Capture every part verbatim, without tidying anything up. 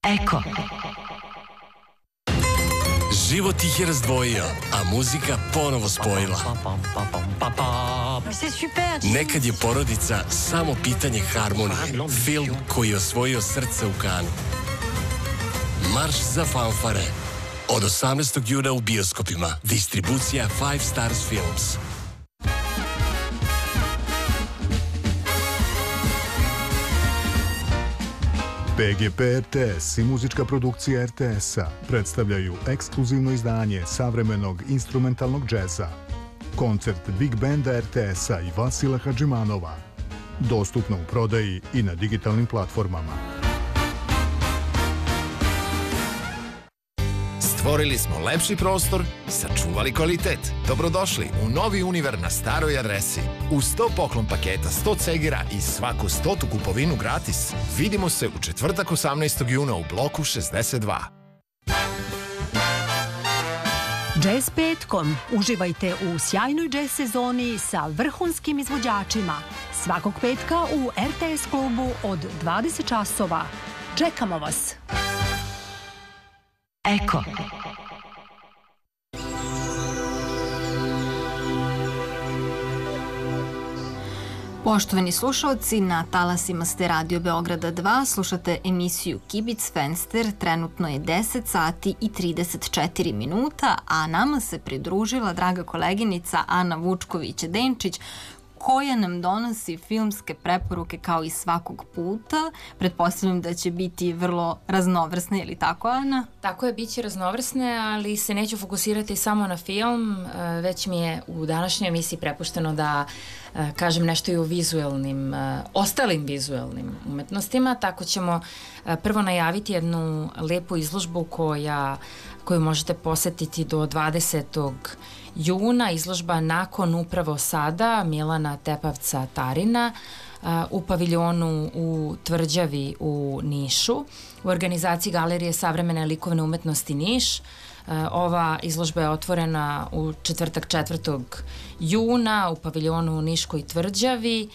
Eko. Život ih je razdvojio, a muzika ponovo spojila. Nekad je porodica samo pitanje harmonije. Film koji je osvojio srce u Kanu. Marš za fanfare. Od osamnaestog juna u bioskopima. Distribucija Five Stars Films. P G P R T S i muzička produkcija R T S-a predstavljaju ekskluzivno izdanje savremenog instrumentalnog džeza. Koncert Big Banda R T S-a i Vasila Hadžimanova. Dostupno u prodaji i na digitalnim platformama. Stvorili smo lepši prostor, sačuvali kvalitet. Dobrodošli u novi Univer na staroj adresi. Uz sto poklon paketa, sto cegera i svaku stotu kupovinu gratis. Vidimo se u četvrtak osamnaestog juna u bloku šezdeset dva. Jazz petkom. Uživajte u sjajnoj jazz sezoni sa vrhunskim izvođačima. Svakog petka u R T S klubu od dvadeset časova. Čekamo vas! Eko. Poštovani slušalci, na talasima ste Radio Beograda dva, slušate emisiju Kibic Fenster, trenutno je deset sati i trideset četiri minuta, a nama se pridružila draga koleginica Ana Vučković-Denčić, koja nam donosi filmske preporuke kao i svakog puta. Pretpostavljam da će biti vrlo raznovrsne, ili tako, Ana? Tako je, bit će raznovrsne, ali se neću fokusirati samo na film, već mi je u današnjoj emisiji prepušteno da kažem nešto i o vizuelnim, ostalim vizuelnim umetnostima, tako ćemo prvo najaviti jednu lepu izložbu koja, koju možete posetiti do dvadesetog juna, izložba Nakon upravo sada Milana Tepavca-Tarina u paviljonu u Tvrđavi u Nišu, u organizaciji Galerije savremene likovne umetnosti Niš. Ova izložba je otvorena u četvrtak četvrtog juna u paviljonu u Niškoj Tvrđavi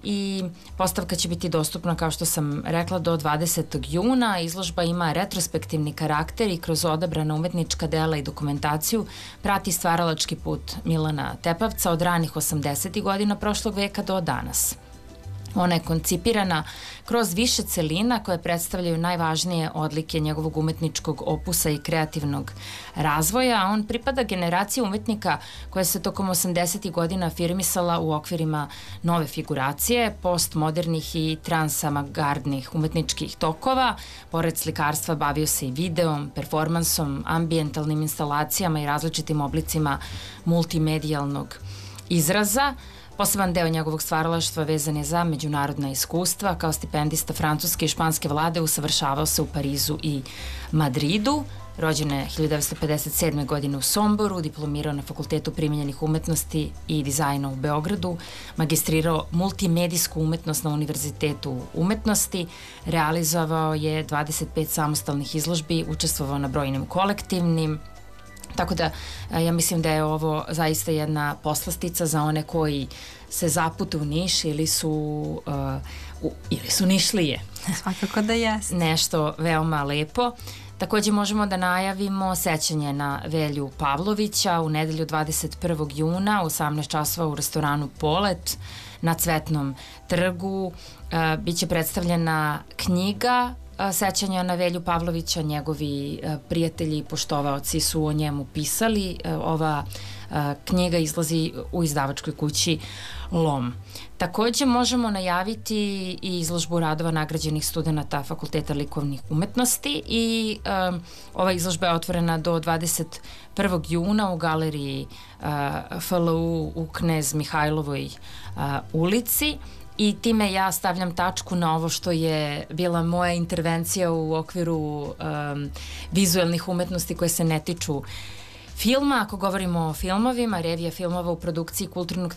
i postavka će biti dostupna, kao što sam rekla, do dvadesetog juna. Izložba ima retrospektivni karakter i kroz odabrana umetnička dela i dokumentaciju prati stvaralački put Milana Tepavca od ranih osamdesetih godina prošlog veka do danas. Ona je koncipirana kroz više celina koje predstavljaju najvažnije odlike njegovog umetničkog opusa i kreativnog razvoja, a on pripada generaciji umetnika koja se tokom osamdesetih godina afirmisala u okvirima nove figuracije, postmodernih i transavangardnih umetničkih tokova. Pored slikarstva bavio se i videom, performansom, ambijentalnim instalacijama i različitim oblicima multimedijalnog izraza. Poseban deo njegovog stvaralaštva vezan je za međunarodna iskustva. Kao stipendista francuske i španske vlade usavršavao se u Parizu i Madridu. Rođen je hiljadu devetsto pedeset sedme. godine u Somboru, diplomirao na Fakultetu primenjenih umetnosti i dizajna u Beogradu, magistrirao multimedijsku umetnost na Univerzitetu umetnosti, realizovao je dvadeset pet samostalnih izložbi, učestvovao na brojnim kolektivnim. Tako da ja mislim da je ovo zaista jedna poslastica za one koji se zapute u Niš ili su, uh, u, ili su Nišlije. Svakako da jeste. Nešto veoma lepo. Takođe možemo da najavimo sećanje na Velju Pavlovića u nedelju dvadeset prvog juna u osamnaest časova u restoranu Polet na Cvetnom trgu. Uh, biće predstavljena knjiga sećanja na Velju Pavlovića. Njegovi prijatelji i poštovaoci su o njemu pisali. Ova knjiga izlazi u izdavačkoj kući Lom. Takođe možemo najaviti i izložbu radova nagrađenih studenta Fakulteta likovnih umetnosti i um, ova izložba je otvorena do dvadeset prvog juna u galeriji uh, F L U u Knez Mihajlovoj uh, ulici. I time ja stavljam tačku na ovo što je bila moja intervencija u okviru um, vizuelnih umetnosti koje se ne tiču filma. Ako govorimo o filmovima, revija filmova u produkciji Kulturnog